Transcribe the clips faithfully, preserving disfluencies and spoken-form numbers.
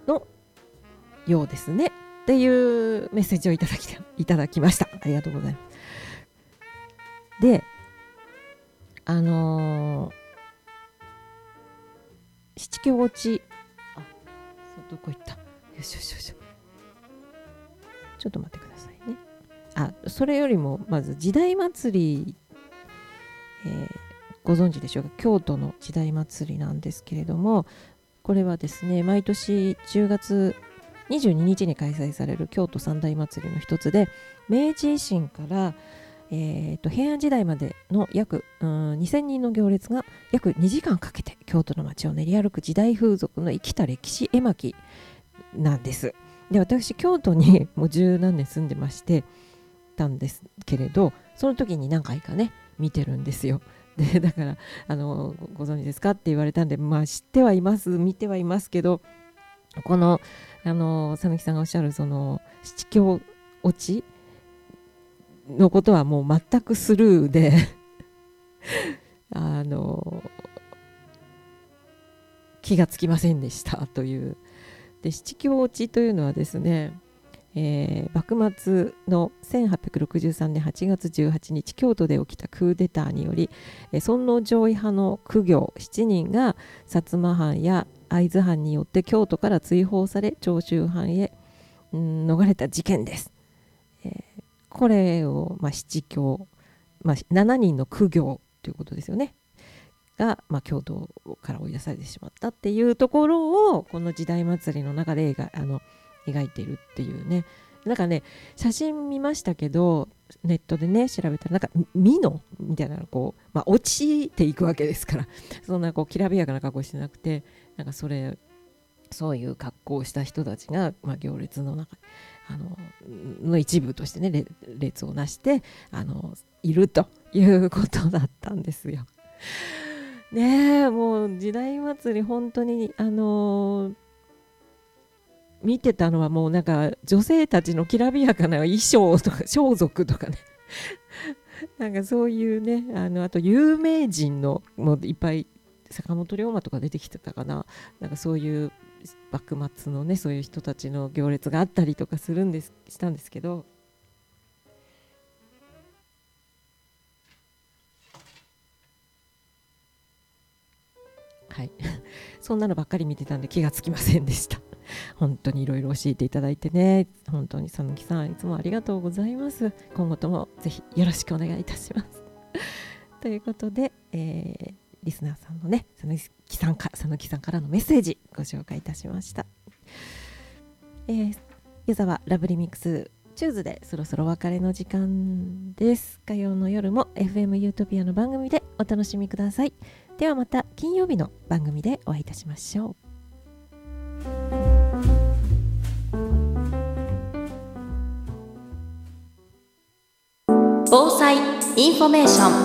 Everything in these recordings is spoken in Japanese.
のようですねっていうメッセージをいただきいただきました。ありがとうございます。で、あのー、七境落ち、あ、そうどこ行った？よしよしよし。ちょっと待ってくださいね。あ、それよりもまず時代祭り、えー、ご存知でしょうか。京都の時代祭りなんですけれども、これはですね、毎年じゅうがつにじゅうににちに開催される京都三大祭りの一つで、明治維新から、えー、と平安時代までの約うんにせんにんの行列が約にじかんかけて京都の街を練り歩く時代風俗の生きた歴史絵巻なんです。で、私京都にもう十何年住んでましてたんですけれど、その時に何回かね見てるんですよ。で、だからあの ご, ご存知ですかって言われたんで、まあ知ってはいます、見てはいますけど、このあの佐貫さんがおっしゃるその七境落ちのことはもう全くスルーであの気がつきませんでしたという。で、七境落ちというのはですね、えー、幕末のせんはっぴゃくろくじゅうさんねんはちがつじゅうはちにち、京都で起きたクーデターにより、えー、尊王攘夷派の公卿しちにんが薩摩藩や会津藩によって京都から追放され長州藩へ、うん、逃れた事件です。えー、これを、まあ、七境、まあ、しちにんの公卿ということですよねが、まあ、京都から追い出されてしまったっていうところをこの時代祭りの中で描あの描いているっていうね。なんかね、写真見ましたけど、ネットでね調べたら、なんか美濃みたいなのこう、まあ、落ちていくわけですから、そんなこうきらびやかな格好してなくて、なんかそれそういう格好をした人たちが、まあ、行列の中あのの一部としてね列をなしてあのいるということだったんですよ。ねえ、もう時代祭り本当にあのー見てたのはもうなんか女性たちのきらびやかな衣装とか装束とかねなんかそういうね、あのあと有名人のもういっぱい坂本龍馬とか出てきてたかな、なんかそういう幕末のねそういう人たちの行列があったりとかするんですしたんですけど、はいそんなのばっかり見てたんで気がつきませんでした本当にいろいろ教えていただいてね、本当に佐貫さんいつもありがとうございます。今後ともぜひよろしくお願いいたしますということで、えー、リスナーさんのね佐貫さんか佐貫さんからのメッセージご紹介いたしました。えー、湯沢ラブリミックスチューズでそろそろお別れの時間です。火曜の夜も エフエム ユートピアの番組でお楽しみください。ではまた金曜日の番組でお会いいたしましょう。 防災インフォメーショ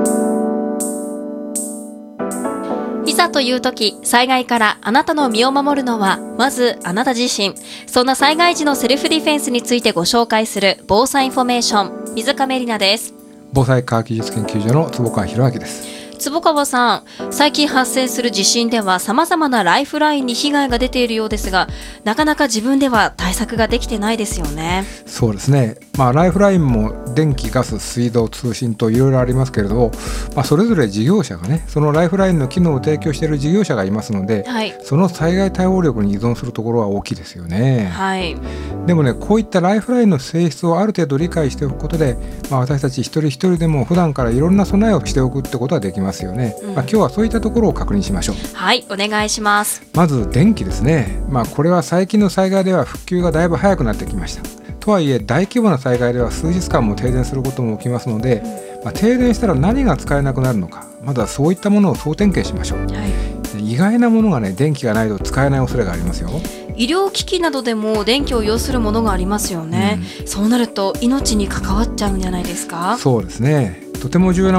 ン。いざという時、災害からあなたの身を守るのはまずあなた自身。そんな災害時のセルフディフェンスについてご紹介する防災インフォメーション、水亀里奈です。 防災科学技術研究所の坪川博明です。 坪川さん、最近発生する地震では様々なライフラインに被害が出ているようですが、なかなか自分では対策ができてないですよね。 そうですね、まあ、ライフラインも電気、ガス、水道、通信といろいろありますけれど、まあ、それぞれ事業者がね、そのライフラインの機能を提供している事業者がいますので、はい、その災害対応力に依存するところは大きいですよね。はい、でもね、こういったライフラインの性質をある程度理解しておくことで、まあ、私たち一人一人でも普段からいろんな備えをしておくってことはできますよね。うん、まあ、今日はそういったところを確認しましょう。 はい、お願いします。 まず電気ですね。まあ、これは最近の災害では復旧がだいぶ早くなってきました。とはいえ大規模な災害では数日間も停電することも起きますので、まあ、停電したら何が使えなくなるのか、まずはそういったものを総点検しましょう。はい、意外なものがね、電気がないと使えない恐れがありますよ。 医療機器などでも電気を要するものがありますよね。うん、そうなると命に関わっちゃうんじゃないですか。 そうですね、とても重要な